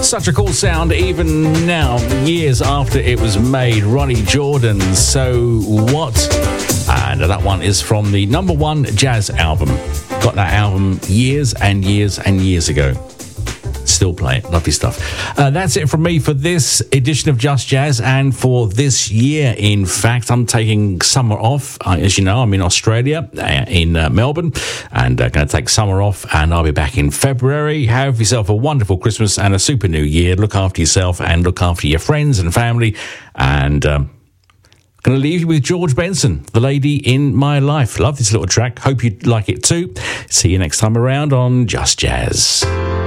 Such a cool sound, even now, years after it was made. Ronnie Jordan, So What? And that one is from the number one jazz album. Got that album years and years and years ago. Still play it. Lovely stuff. That's it from me for this edition of Just Jazz and for this year. In fact, I'm taking summer off. As you know, I'm in Australia, in Melbourne, and going to take summer off, and I'll be back in February. Have yourself a wonderful Christmas and a super new year. Look after yourself and look after your friends and family. And going to leave you with George Benson, The Lady in My Life. Love this little track. Hope you like it too. See you next time around on Just Jazz.